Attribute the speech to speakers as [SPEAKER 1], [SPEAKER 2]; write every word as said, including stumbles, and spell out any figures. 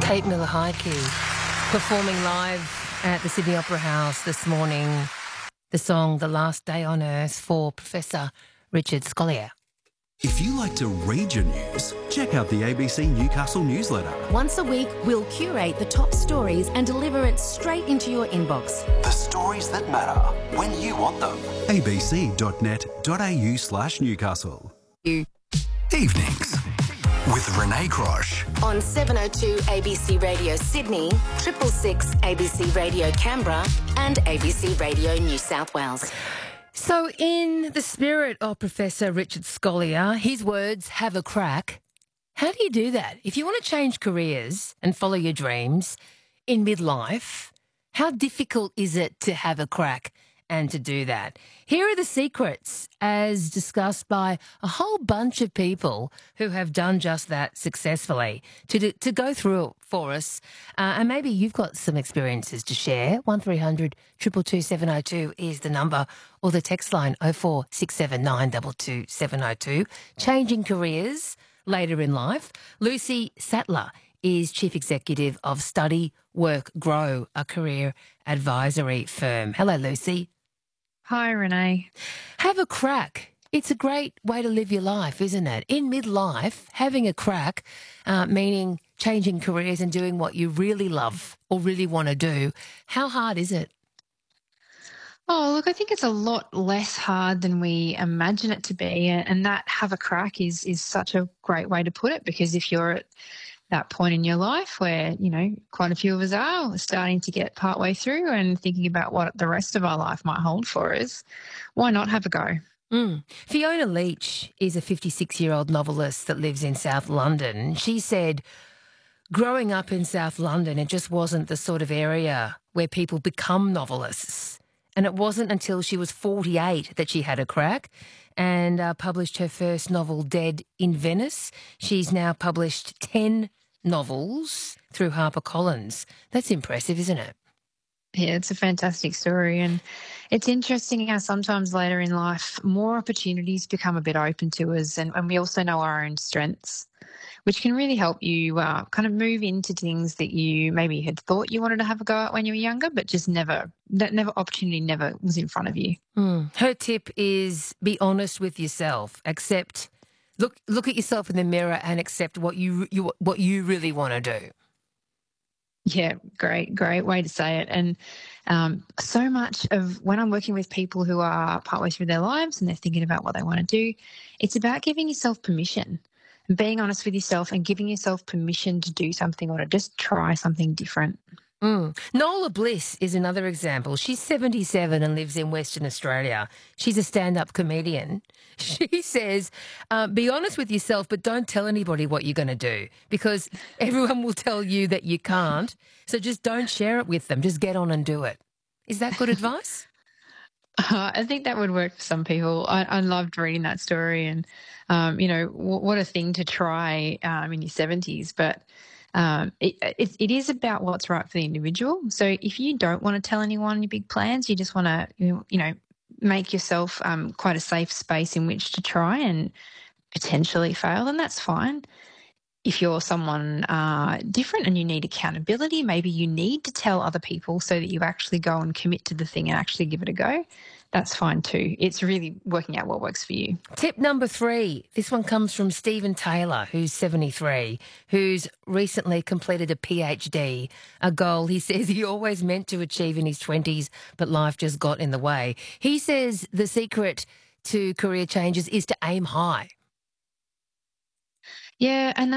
[SPEAKER 1] Kate Miller-Heidke performing live at the Sydney Opera House this morning the song The Last Day on Earth for Professor Richard Scolyer.
[SPEAKER 2] If you like to read your news, check out the A B C Newcastle newsletter.
[SPEAKER 3] Once a week, we'll curate the top stories and deliver it straight into your inbox.
[SPEAKER 4] The stories that matter when you want them.
[SPEAKER 2] abc.net.au slash Newcastle.
[SPEAKER 4] Evenings with Renee Crosh.
[SPEAKER 3] On seven oh two A B C Radio Sydney, triple six A B C Radio Canberra and A B C Radio New South Wales.
[SPEAKER 1] So in the spirit of Professor Richard Scolyer, his words, have a crack. How do you do that? If you want to change careers and follow your dreams in midlife, how difficult is it to have a crack and to do that? Here are the secrets as discussed by a whole bunch of people who have done just that successfully. To do, to go through it for us, uh, and maybe you've got some experiences to share. one three hundred two two two seven oh two is the number, or the text line oh four six seven nine two two seven oh two. Changing careers later in life. Lucy Sattler is Chief Executive of Study, Work, Grow, a career advisory firm. Hello, Lucy.
[SPEAKER 5] Hi, Renee.
[SPEAKER 1] Have a crack. It's a great way to live your life, isn't it? In midlife, having a crack, uh, meaning changing careers and doing what you really love or really want to do. How hard is it?
[SPEAKER 5] Oh, look, I think it's a lot less hard than we imagine it to be. And that have a crack is is such a great way to put it, because if you're at that point in your life where, you know, quite a few of us are starting to get partway through and thinking about what the rest of our life might hold for us, why not have a go?
[SPEAKER 1] Mm. Fiona Leach is a fifty-six-year-old novelist that lives in South London. She said growing up in South London, it just wasn't the sort of area where people become novelists. And it wasn't until she was forty-eight that she had a crack and uh, published her first novel, Dead in Venice. She's now published ten novels through HarperCollins. That's impressive, isn't it?
[SPEAKER 5] Yeah, it's a fantastic story. And it's interesting how sometimes later in life, more opportunities become a bit open to us, and, and we also know our own strengths, which can really help you uh, kind of move into things that you maybe had thought you wanted to have a go at when you were younger, but just never, that never opportunity never was in front of you.
[SPEAKER 1] Mm. Her tip is be honest with yourself. Accept, look, look at yourself in the mirror and accept what you, you what you really want to do.
[SPEAKER 5] Yeah, great, great way to say it. And um, so much of when I'm working with people who are partway through their lives and they're thinking about what they want to do, it's about giving yourself permission. Being honest with yourself and giving yourself permission to do something or to just try something different.
[SPEAKER 1] Mm. Nola Bliss is another example. She's seventy-seven and lives in Western Australia. She's a stand-up comedian. She says, uh, be honest with yourself, but don't tell anybody what you're going to do, because everyone will tell you that you can't. So just don't share it with them. Just get on and do it. Is that good advice?
[SPEAKER 5] Uh, I think that would work for some people. I, I loved reading that story, and um, you know, w- what a thing to try um, in your seventies. But um, it, it, it is about what's right for the individual. So if you don't want to tell anyone your big plans, you just want to, you know, make yourself um, quite a safe space in which to try and potentially fail, then that's fine. If you're someone uh, different and you need accountability, maybe you need to tell other people so that you actually go and commit to the thing and actually give it a go. That's fine too. It's really working out what works for you.
[SPEAKER 1] Tip number three. This one comes from Stephen Taylor, who's seventy-three, who's recently completed a PhD, a goal he says he always meant to achieve in his twenties, but life just got in the way. He says the secret to career changes is to aim high.
[SPEAKER 5] Yeah, and